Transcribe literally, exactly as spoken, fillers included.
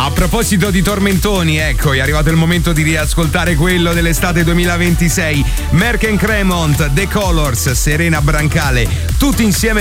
A proposito di tormentoni, ecco, è arrivato il momento di riascoltare quello dell'estate duemilaventisei. Merck and Cremont, The Colors, Serena Brancale, tutti insieme